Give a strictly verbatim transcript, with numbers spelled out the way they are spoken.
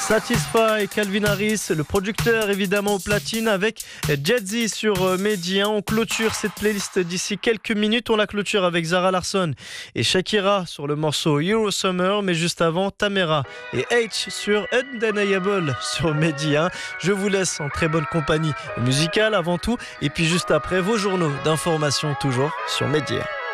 Satisfy, Calvin Harris, le producteur évidemment au platine avec Jazzy sur Mehdi. On clôture cette playlist d'ici quelques minutes. On la clôture avec Zara Larsson et Shakira sur le morceau Euro Summer, mais juste avant Tamera et H sur Undeniable sur Mehdi. Je vous laisse en très bonne compagnie musicale avant tout, et puis juste après vos journaux d'information toujours sur Mehdi.